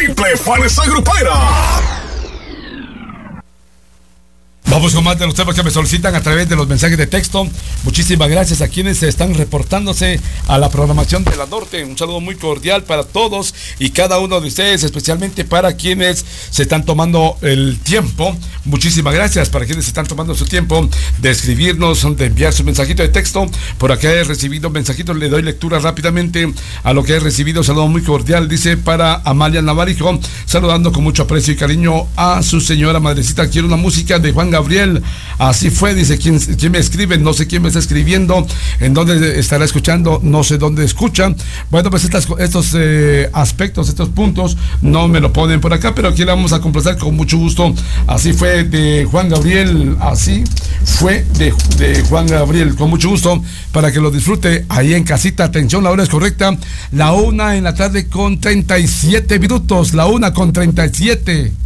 triple falsa grupera. Vamos con más de los temas que me solicitan a través de los mensajes de texto. Muchísimas gracias a quienes están reportándose a la programación de la Norte. Un saludo muy cordial para todos y cada uno de ustedes, especialmente para quienes se están tomando el tiempo. Muchísimas gracias para quienes se están tomando su tiempo de escribirnos, de enviar su mensajito de texto. Por acá he recibido mensajitos, le doy lectura rápidamente a lo que he recibido. Saludo muy cordial, dice para Amalia Navarijo, saludando con mucho aprecio y cariño a su señora madrecita. Quiero una música de Juan Gabriel. Así fue, dice, ¿quién me escribe? No sé quién me está escribiendo, en dónde estará escuchando, no sé dónde escuchan. Bueno, pues estos aspectos, estos puntos no me lo ponen por acá, pero aquí la vamos a complacer con mucho gusto. Así fue de Juan Gabriel, así fue de Juan Gabriel, con mucho gusto, para que lo disfrute ahí en casita. Atención, la hora es correcta, la 1:37 PM, la 1:37 PM.